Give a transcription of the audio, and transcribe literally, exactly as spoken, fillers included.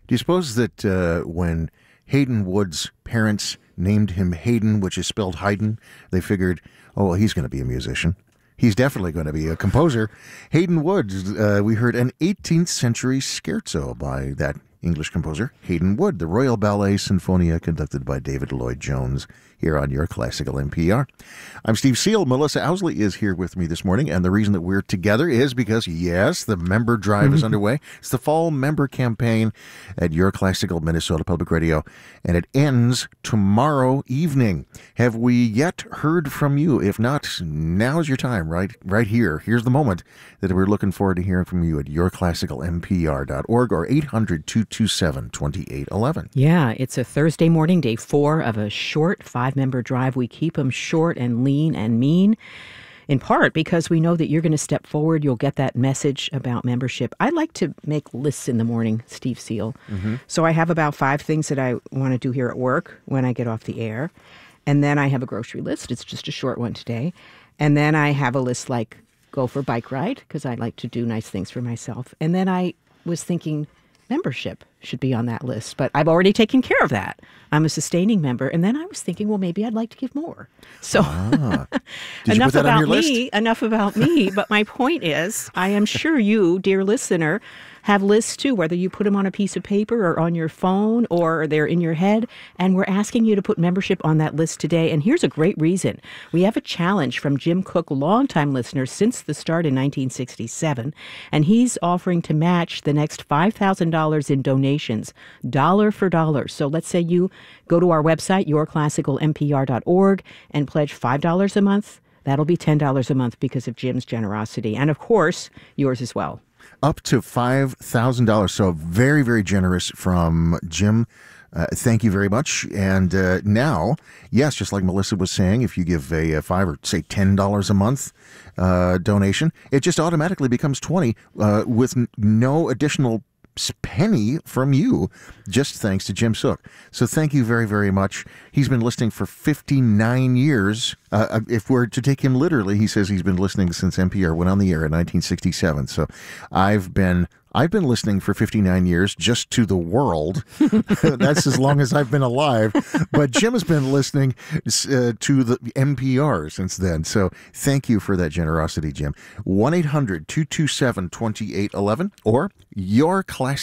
Do you suppose that uh, when Hayden Wood's parents named him Hayden, which is spelled Haydn, they figured, oh, well, he's going to be a musician. He's definitely going to be a composer. Hayden Wood, uh, we heard an eighteenth century scherzo by that English composer, Hayden Wood, the Royal Ballet Sinfonia, conducted by David Lloyd Jones, here on your Classical N P R. I'm Steve Seal. Melissa Owsley is here with me this morning, and the reason that we're together is because, yes, the member drive is underway. It's the fall member campaign at Your Classical Minnesota Public Radio, and it ends tomorrow evening. Have we yet heard from you? If not, now's your time, right, right here. Here's the moment that we're looking forward to hearing from you at your classical n p r dot org or eight hundred, two two seven, two eight one one. Yeah, it's a Thursday morning, day four of a short five-member drive. We keep them short and lean and mean, in part because we know that you're going to step forward. You'll get that message about membership. I like to make lists in the morning, Steve Seal. Mm-hmm. So I have about five things that I want to do here at work when I get off the air. And then I have a grocery list. It's just a short one today. And then I have a list like go for a bike ride, because I like to do nice things for myself. And then I was thinking membership should be on that list, but I've already taken care of that. I'm a sustaining member. And then I was thinking, well, maybe I'd like to give more. So ah. Did you enough put that about on your list? me, enough about me. But my point is, I am sure you, dear listener, have lists too, whether you put them on a piece of paper or on your phone or they're in your head. And we're asking you to put membership on that list today. And here's a great reason. We have a challenge from Jim Cook, longtime listener since the start in nineteen sixty-seven. And he's offering to match the next five thousand dollars in donations, dollar for dollar. So let's say you go to our website, your classical n p r dot org, and pledge five dollars a month. That'll be ten dollars a month because of Jim's generosity. And of course, yours as well. Up to five thousand dollars. So very, very generous from Jim. Uh, thank you very much. And uh, now, yes, just like Melissa was saying, if you give a, a five or say ten dollars a month uh, donation, it just automatically becomes twenty uh, with n- no additional penny from you, just thanks to Jim Cook. So thank you very, very much. He's been listening for fifty-nine years. Uh, if we're to take him literally, he says he's been listening since N P R went on the air in nineteen sixty-seven. So I've been I've been listening for fifty-nine years just to the world. That's as long as I've been alive. But Jim has been listening uh, to the N P R since then. So thank you for that generosity, Jim. one eight hundred, two two seven, two eight one one or your class